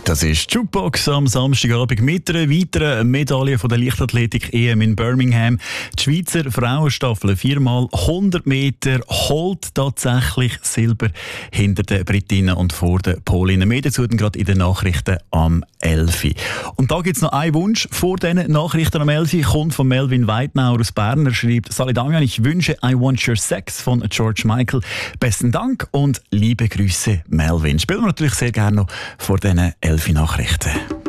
Das ist Jukebox am Samstagabend mit einer weiteren Medaille von der Leichtathletik-EM in Birmingham. Die Schweizer Frauenstaffel 4x 100 Meter holt tatsächlich Silber hinter den Britinnen und vor den Polinnen. Mehr dazu gerade in den Nachrichten am 11. Und da gibt es noch einen Wunsch vor diesen Nachrichten am 11. Kommt von Melvin Weidnauer aus Bern. Er schreibt: Sali Damian, ich wünsche I Want Your Sex von George Michael. Besten Dank und liebe Grüße, Melvin. Spielen wir natürlich sehr gerne noch vor diesen 11 Nachrichten.